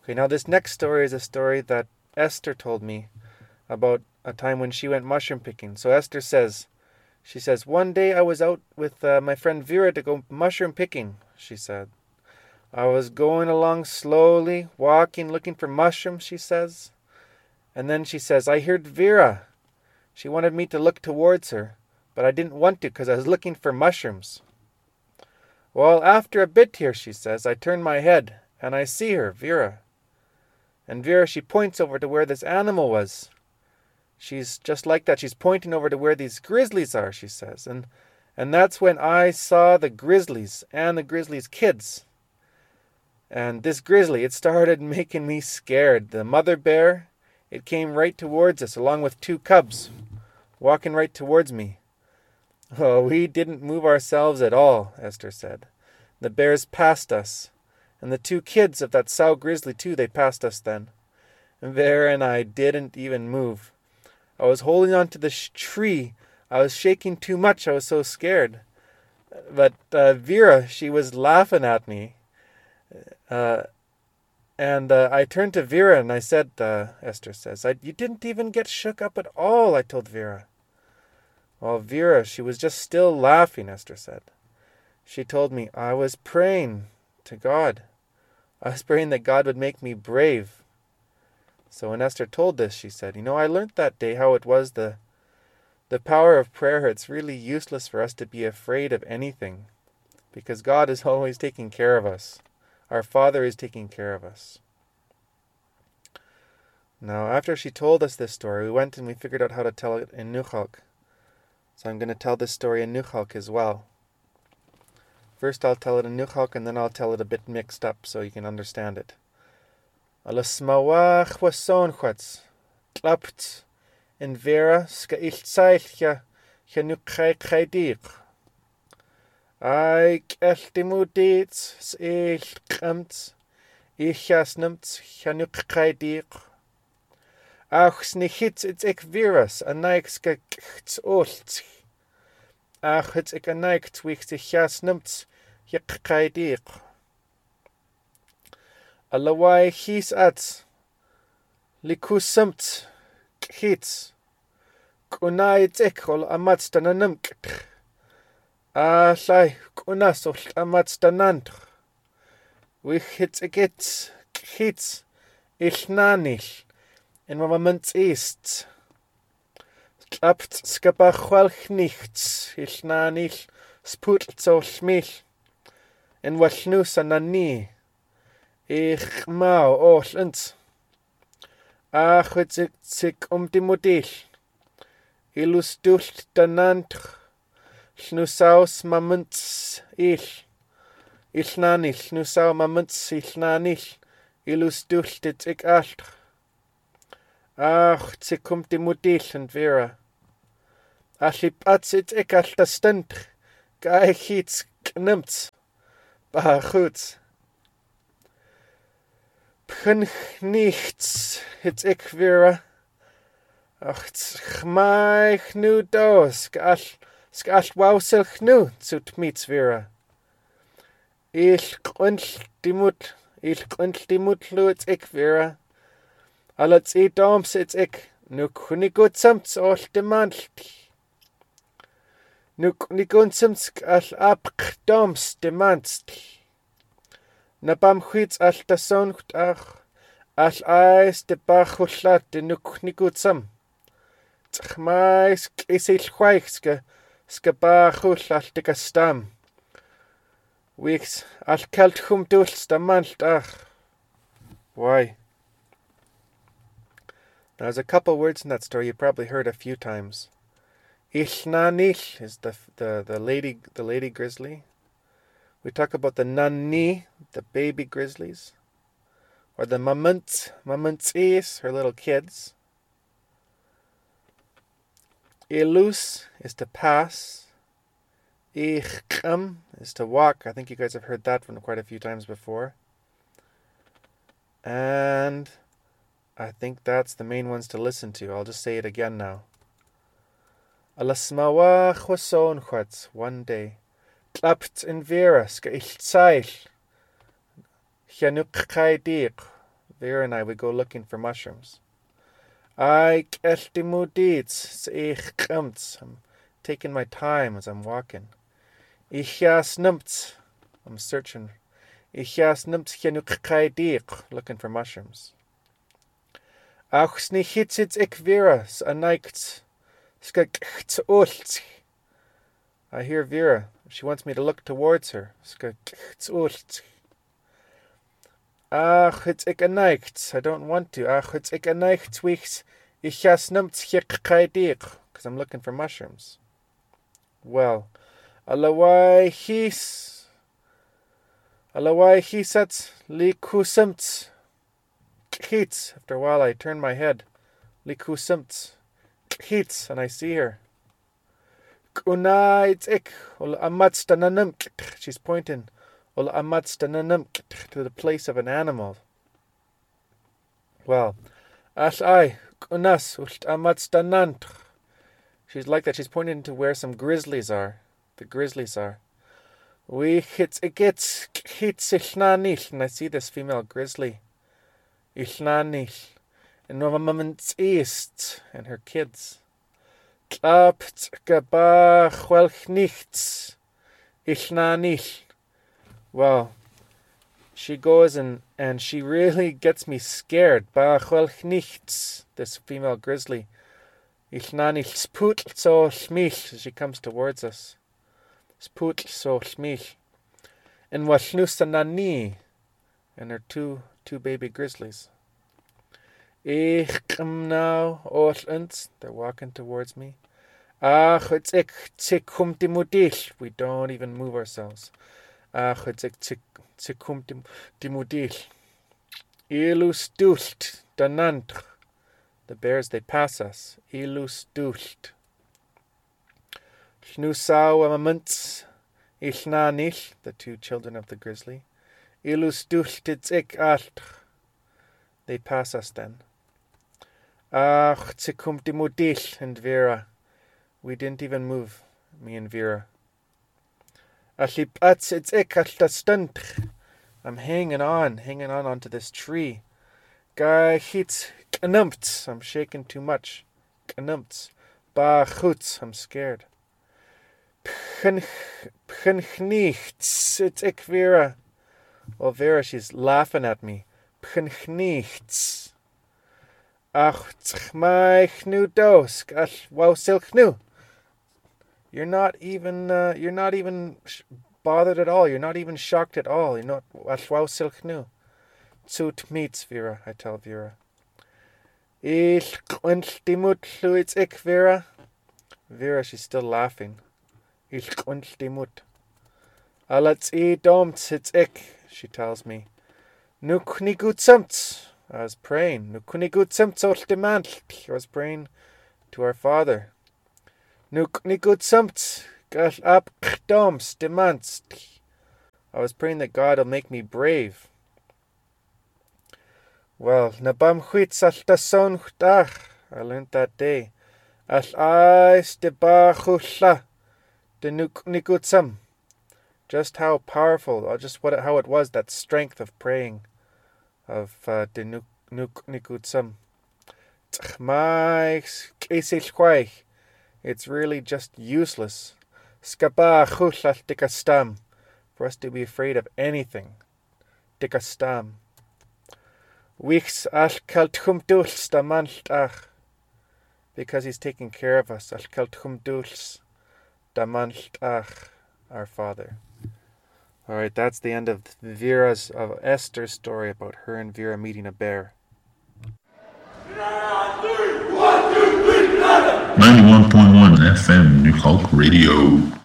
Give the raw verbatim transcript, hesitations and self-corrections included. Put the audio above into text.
Okay, now this next story is a story that Esther told me about a time when she went mushroom picking. So Esther says, she says, one day I was out with uh, my friend Vera to go mushroom picking, she said. I was going along slowly, walking, looking for mushrooms, she says. And then she says, I heard Vera. She wanted me to look towards her, but I didn't want to because I was looking for mushrooms. Well, after a bit here, she says, I turn my head and I see her, Vera. And Vera, she points over to where this animal was. She's just like that. She's pointing over to where these grizzlies are, she says. And and that's when I saw the grizzlies and the grizzlies' kids. And this grizzly, it started making me scared. The mother bear, it came right towards us along with two cubs, walking right towards me. Oh, we didn't move ourselves at all, Esther said. The bears passed us. And the two kids of that sow grizzly too, they passed us then. And Vera and I didn't even move. I was holding on to the sh- tree. I was shaking too much. I was so scared. But uh, Vera, she was laughing at me. Uh, and uh, I turned to Vera and I said, uh, Esther says, I, you didn't even get shook up at all, I told Vera. Well, Vera, she was just still laughing, Esther said. She told me, I was praying to God. I was praying that God would make me brave. So when Esther told this, she said, you know, I learned that day how it was the the power of prayer. It's really useless for us to be afraid of anything because God is always taking care of us. Our Father is taking care of us. Now, after she told us this story, we went and we figured out how to tell it in Nukhalk. So I'm going to tell this story in Nukhalk as well. First I'll tell it in Nukhalk and then I'll tell it a bit mixed up so you can understand it. Alasmawach wasonchwats, tlapt, in Vera ska ich zeilcha, chanukkai kaidik. Ai keltimudits, ich kramts, ich jasnumts, chanukkai Auch snichits it's ik Veras, a naikska kchts olts. Ach het ik a naikt wich sich jasnumts, jakkai Alawai his ats, likusumt, hits, kunai tekol amatstananumk, alai kunasol amatstanant, wich hits egets, hits, ilnanil, in moment ist. Klapt skapachwalch nichts, ilnanil, sputzel mich, in walnus anani. Ich mau ollens. Ach het zich zich om die model. Ilus dult danant. Snusaus mamunts il. Il nanil. Snusau mamunts il nanil. Ilus dult het ik alt. Ach zich om die model en Vera. Alip ats het ik alt stand. Gai iets knimt. Bah goed. Pchen nichts, het ik Vera. Ach, chmai chnu do, skall, skall wausel chnu, zut meets Vera. Ich quinch die mut, ich quinch die mut lu het ik Vera. Alats e doms het ik, nu kunigut samts ol de mantl. Nu kunigut samts al apk doms de mantl. Na bam chwits all da soncht ach, all eis de bachullat de nuk nigutsam. Tch mais is il chwaich ska, ska bachull all de gastam. Wix all kalt chum dulst da malt ach. Why? Now, there's a couple words in that story you probably heard a few times. Ilnanil is the the the lady the lady grizzly. We talk about the nani, the baby grizzlies, or the mamunt, mamuntis, her little kids. Ilus is to pass. Icham is to walk. I think you guys have heard that one quite a few times before. And I think that's the main ones to listen to. I'll just say it again now. Alasmawa chwason chwats, one day. Klapt in Vera, ska ich zeil. Chanuk kai dir. Vera and I would go looking for mushrooms. I keltimudits, ich kemts. I'm taking my time as I'm walking. Ich has numts. I'm searching. Ich has numts genuk looking for mushrooms. Auch snichitsits ik Vera, anaikts. Skakts olt. I hear Vera. She wants me to look towards her. Skakts olt. Ach, it's ik anaikts. I don't want to. Ach, it's ik anaikts weeks. Ich has numts because I'm looking for mushrooms. Well, alawai his. Alawai hisats likusumts. Hits. After a while, I turn my head. Likusumts. Hits, and I see her. Kuna it's ik. Ol amatstananum. She's pointing. Ol amatstananum to the place of an animal. Well, ash I. Kunas ult amatstanant. She's like that. She's pointing to where some grizzlies are. The grizzlies are. We hits it gets hits ilnanil, and I see this female grizzly. Ilnanil. And no moment east and her kids. Klapt gaba welch nichts. Ilnanil. Well, she goes and, and she really gets me scared. Ba welch nichts. This female grizzly. Ilnanil sputl so schmich. She comes towards us. Sputl so schmich. And washnusanani. And her two two baby grizzlies. Ich come now, all uns. They're walking towards me. Ach, it's ik tikum dimudil. We don't even move ourselves. Ach, it's ik tikum dimudil. Ilus dult danant. The bears, they pass us. Ilus dult. Schnusau amamunts. Ilnanil, the two children of the grizzly. Ilus dult it's ik alt. They pass us then. Ach, tikum dimudil and Vera. We didn't even move, me and Vera. Achipats it's ik stunt. I'm hanging on, hanging on onto this tree. Guy hits knumps. I'm shaking too much. Knumps. Ba chuts. I'm scared. Pchenchnichts. It's ik Vera. Well, Vera, she's laughing at me. Pchenchnichts. Ach, my chnu dosk. Ach, wow, sil chnu. You're not even, uh, you're not even sh- bothered at all. You're not even shocked at all. You're not, ach, wow, sil chnu. Zut meets Vera, I tell Vera. Ich quintimut it's ik Vera. Vera, she's still laughing. Ich quintimut. Alats e domt it's ik, she tells me. Nu knigut samt. I was praying. Nu knigut samt ol demand. I was praying to our Father. Nu knigut samt. Gal ab doms demands. I was praying that God will make me brave. Well, nabam huits al tason chtach. I learned that day. Al ais de ba chulla. De nuk nikutsam. Just how powerful, or just what how it was, that strength of praying. Of uh, de nuk nuk nikutsam. It's really just useless. Skaba chulla dikastam. For us to be afraid of anything. Dikastam. Wichs al kaltum duls da manchtach. Because he's taking care of us. Al kaltum duls da manchtach, our Father. Alright, that's the end of Vera's, of Esther's story about her and Vera meeting a bear. ninety-one point one F M New Hulk Radio.